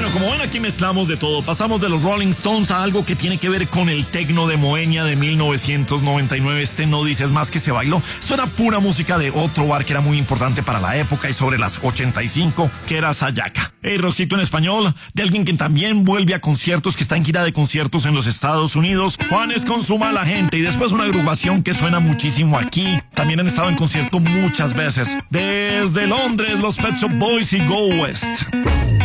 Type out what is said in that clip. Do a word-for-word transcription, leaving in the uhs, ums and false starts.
Bueno, como ven, aquí mezclamos de todo. Pasamos de los Rolling Stones a algo que tiene que ver con el tecno de Moenia de mil novecientos noventa y nueve. Este No Dices Más Que se bailó. Esto era pura música de otro bar que era muy importante para la época y sobre las ochenta y cinco, que era Sayaka. El rosito en español de alguien que también vuelve a conciertos, que está en gira de conciertos en los Estados Unidos. Juanes con Su Mala Gente, y después una agrupación que suena muchísimo aquí. También han estado en concierto muchas veces. Desde Londres, los Pet Shop Boys y Go West.